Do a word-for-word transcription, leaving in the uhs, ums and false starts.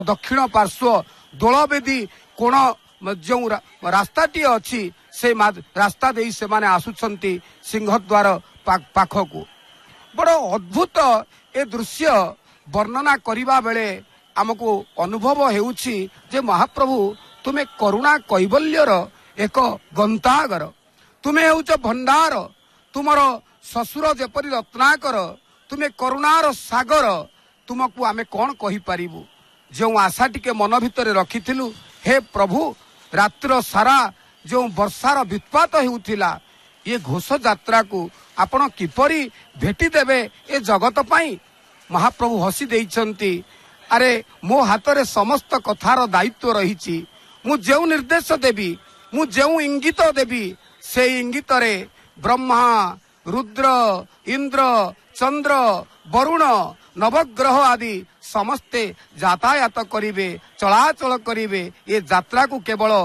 दक्षिण पार्श्व दोलवेदी कोण जो रास्ताटी अच्छी से रास्ता दे से माने आसुछंती सिंहद्वार पाखकू बड़ अद्भुत ए दृश्य वर्णना करिबा बेले आमको अनुभव हेउछि जे महाप्रभु तुमे करुणा कैवल्यर एक गंतागर तुमे हेउछ भंडार तुमर ससुर जेपरि रत्नाकर तुमे करुणार सागर तुमको आमे कौन कहि पारिबु जो आशा टिके मन भितर रखिथिलु हे प्रभु रात्र सारा जो वर्षार वित्पात हेउथिला ये घोष यात्रा को आपण किपरि भेटी देबे ए जगत पाई महाप्रभु हसी देइछंती अरे मो हातरे समस्त कथार दायित्व रहिछि मु जेउ निर्देश देबी मु जेउ इंगित देबी से इंगित रे ब्रह्मा रुद्र इंद्र चंद्र वरुण नवग्रह आदि समस्ते यातायात करिवे चलाचल करिवे ये यात्रा को केवल